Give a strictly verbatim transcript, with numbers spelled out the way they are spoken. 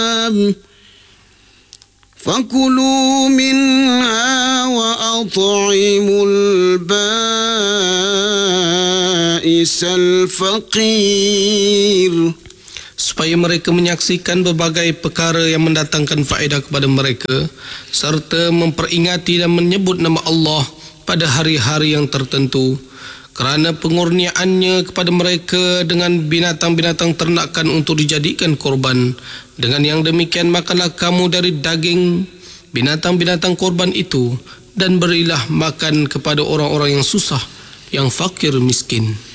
فكلوا منها وأطعموا البائس الفقير. Supaya mereka menyaksikan berbagai perkara yang mendatangkan faedah kepada mereka, serta memperingati dan menyebut nama Allah pada hari-hari yang tertentu, kerana pengurniaannya kepada mereka dengan binatang-binatang ternakan untuk dijadikan korban. Dengan yang demikian, makanlah kamu dari daging binatang-binatang korban itu, dan berilah makan kepada orang-orang yang susah, yang fakir miskin.